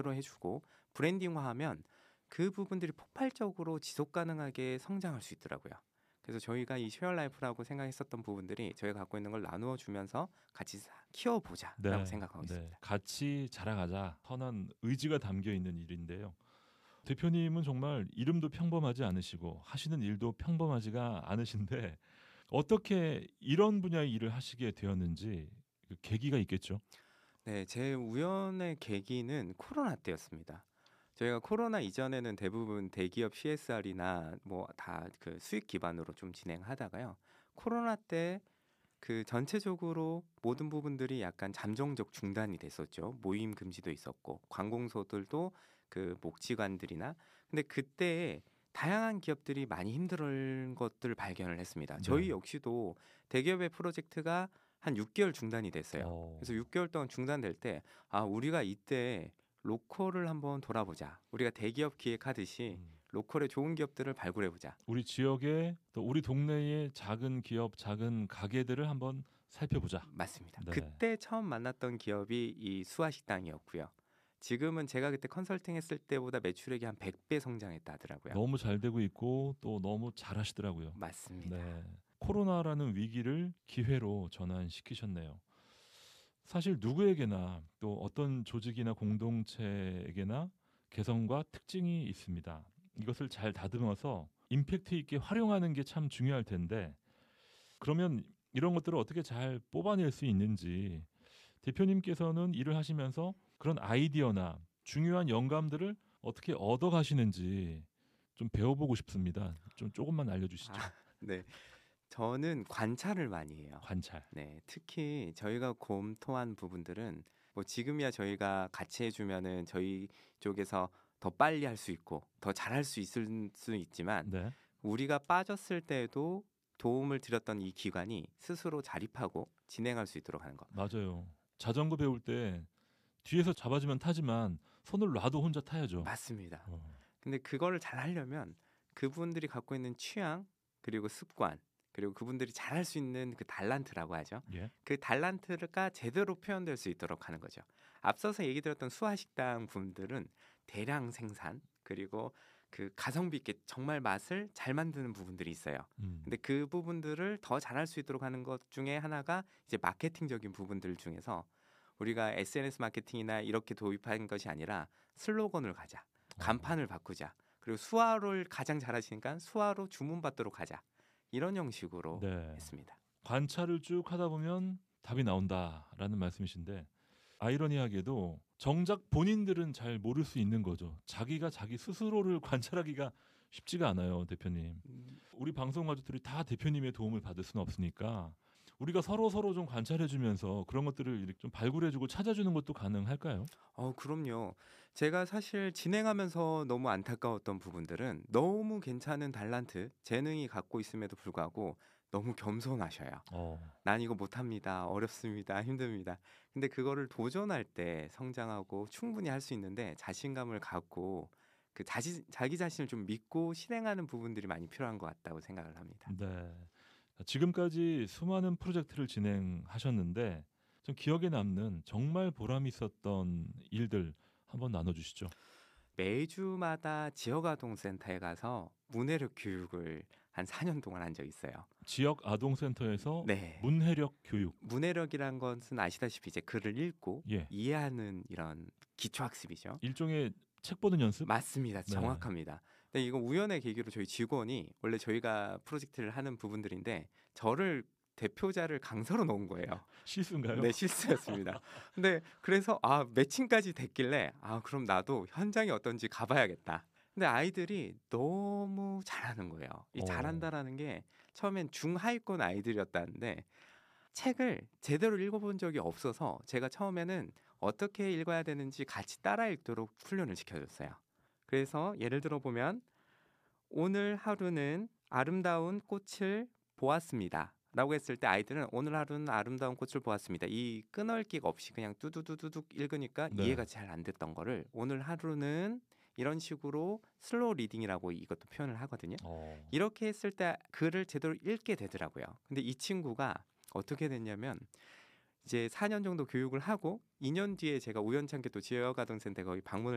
제대로 해주고 브랜딩화하면 그 부분들이 폭발적으로 지속 가능하게 성장할 수 있더라고요. 그래서 저희가 이 쉐어 라이프라고 생각했었던 부분들이 저희가 갖고 있는 걸 나누어 주면서 같이 키워보자라고 네, 생각하고 네. 있습니다. 같이 자라가자. 선한 의지가 담겨 있는 일인데요. 대표님은 정말 이름도 평범하지 않으시고 하시는 일도 평범하지가 않으신데 어떻게 이런 분야의 일을 하시게 되었는지 그 계기가 있겠죠? 네, 제 우연의 계기는 코로나 때였습니다. 저희가 코로나 이전에는 대부분 대기업 CSR이나 뭐 다 그 수익 기반으로 좀 진행하다가요. 코로나 때 그 전체적으로 모든 부분들이 약간 잠정적 중단이 됐었죠. 모임 금지도 있었고 관공서들도 그 목치관들이나 근데 그때 다양한 기업들이 많이 힘든 것들을 발견을 했습니다. 저희 네. 역시도 대기업의 프로젝트가 한 6개월 중단이 됐어요. 어, 그래서 6개월 동안 중단될 때 우리가 이때 로컬을 한번 돌아보자. 우리가 대기업 기획하듯이 로컬의 좋은 기업들을 발굴해 보자. 우리 지역에 또 우리 동네의 작은 기업, 작은 가게들을 한번 살펴보자. 맞습니다. 네. 그때 처음 만났던 기업이 이 수아식당이었고요. 지금은 제가 그때 컨설팅 했을 때보다 매출액이 한 100배 성장했다 하더라고요. 너무 잘 되고 있고 또 너무 잘하시더라고요. 맞습니다. 네. 코로나라는 위기를 기회로 전환시키셨네요. 사실 누구에게나 또 어떤 조직이나 공동체에게나 개성과 특징이 있습니다. 이것을 잘 다듬어서 임팩트 있게 활용하는 게 참 중요할 텐데 그러면 이런 것들을 어떻게 잘 뽑아낼 수 있는지 대표님께서는 일을 하시면서 그런 아이디어나 중요한 영감들을 어떻게 얻어 가시는지 좀 배워보고 싶습니다. 좀 조금만 알려주시죠. 네. 저는 관찰을 많이 해요. 관찰. 네, 특히 저희가 검토한 부분들은 뭐 지금이야 저희가 같이 해주면은 저희 쪽에서 더 빨리 할 수 있고 더 잘할 수 있을 수 있지만 네. 우리가 빠졌을 때도 도움을 드렸던 이 기관이 스스로 자립하고 진행할 수 있도록 하는 것. 맞아요. 자전거 배울 때 뒤에서 잡아주면 타지만 손을 놔도 혼자 타야죠. 맞습니다. 어. 근데 그거를 잘 하려면 그분들이 갖고 있는 취향 그리고 습관 그리고 그분들이 잘할 수 있는 그 달란트라고 하죠. 예. 그 달란트가 제대로 표현될 수 있도록 하는 거죠. 앞서서 얘기 드렸던 수화식당 분들은 대량 생산 그리고 그 가성비 있게 정말 맛을 잘 만드는 부분들이 있어요. 근데 그 부분들을 더 잘할 수 있도록 하는 것 중에 하나가 이제 마케팅적인 부분들 중에서 우리가 SNS 마케팅이나 이렇게 도입한 것이 아니라 슬로건을 가자. 간판을 바꾸자. 그리고 수화를 가장 잘하시니까 수화로 주문받도록 하자. 이런 형식으로 네. 했습니다. 관찰을 쭉 하다 보면 답이 나온다라는 말씀이신데 아이러니하게도 정작 본인들은 잘 모를 수 있는 거죠. 자기가 자기 스스로를 관찰하기가 쉽지가 않아요, 대표님. 우리 방송 가족들이 다 대표님의 도움을 받을 수는 없으니까 우리가 서로 좀 관찰해주면서 그런 것들을 이렇게 좀 발굴해주고 찾아주는 것도 가능할까요? 그럼요. 제가 사실 진행하면서 너무 안타까웠던 부분들은 너무 괜찮은 달란트, 재능이 갖고 있음에도 불구하고 너무 겸손하셔요. 난 이거 못합니다. 어렵습니다. 힘듭니다. 근데 그거를 도전할 때 성장하고 충분히 할 수 있는데 자신감을 갖고 그 자기 자신을 좀 믿고 실행하는 부분들이 많이 필요한 것 같다고 생각을 합니다. 네. 지금까지 수많은 프로젝트를 진행하셨는데 좀 기억에 남는 정말 보람 있었던 일들 한번 나눠주시죠. 매주마다 지역아동센터에 가서 문해력 교육을 한 4년 동안 한 적이 있어요. 지역 아동센터에서 네. 문해력 교육. 문해력이란 것은 아시다시피 이제 글을 읽고 예. 이해하는 이런 기초학습이죠. 일종의 책 보는 연습? 맞습니다. 네. 정확합니다. 근데 이거 우연의 계기로 저희 직원이 원래 저희가 프로젝트를 하는 부분들인데 저를 대표자를 강사로 넣은 거예요. 실수인가요? 네, 실수였습니다. 근데 그래서 매칭까지 됐길래 그럼 나도 현장이 어떤지 가봐야겠다. 근데 아이들이 너무 잘하는 거예요. 이 잘한다라는 게 처음엔 중하위권 아이들이었다는데 책을 제대로 읽어본 적이 없어서 제가 처음에는 어떻게 읽어야 되는지 같이 따라 읽도록 훈련을 시켜줬어요. 그래서 예를 들어 보면 오늘 하루는 아름다운 꽃을 보았습니다. 라고 했을 때 아이들은 오늘 하루는 아름다운 꽃을 보았습니다. 이 끊을기가 없이 그냥 뚜두두두둑 읽으니까 네. 이해가 잘 안 됐던 거를 오늘 하루는 이런 식으로 슬로우 리딩이라고 이것도 표현을 하거든요. 이렇게 했을 때 글을 제대로 읽게 되더라고요. 근데 이 친구가 어떻게 됐냐면 이제 4년 정도 교육을 하고 2년 뒤에 제가 우연찮게 또 지역아동센터 거기 방문을